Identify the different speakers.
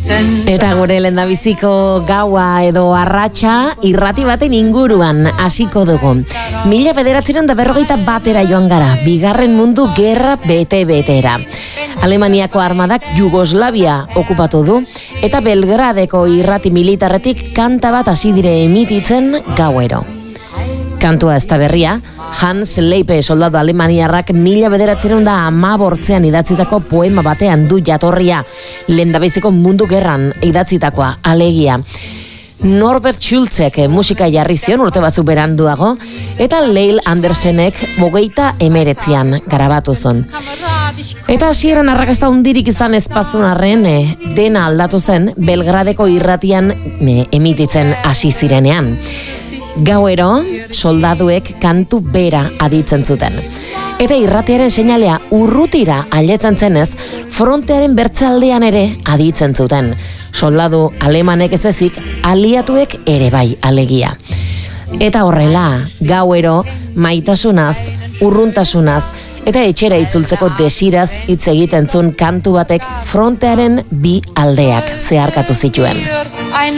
Speaker 1: Eta gure lehendabiziko gaua edo arratsa irrati baten inguruan hasiko dugu. 1941 joan gara, bigarren mundu gerra bete-betera. Alemaniako armadak Jugoslavia okupatu du eta Belgradeko irrati militarretik kanta bat hasi dire emititzen gauero. Kantua ez da berria, Hans Leipe soldadu alemaniarrak 1915 idatzitako poema batean du jatorria, lehendabiziko mundu gerran idatzitakoa, alegia. Norbert Schulzek musika jarri zion urte batzuk beranduago, eta Leil Andersenek 39an grabatu zuen. Eta hasieran arrakasta hundirik izan espazun arren, dena aldatu zen Belgradeko irratian emititzen hasi zirenean. Gauero, soldaduek kantu bera aditzen zuten. Eta irratiaren seinalea urrutira ailetzen zenez, frontearen bertzaldean ere aditzen zuten. Soldadu alemanek ez ezik, aliatuek ere bai alegia. Eta horrela, gauero, maitasunaz, urruntasunaz, eta etxera itzultzeko desiraz hitz egiten zuen kantu batek frontearen bi aldeak zeharkatu zituen.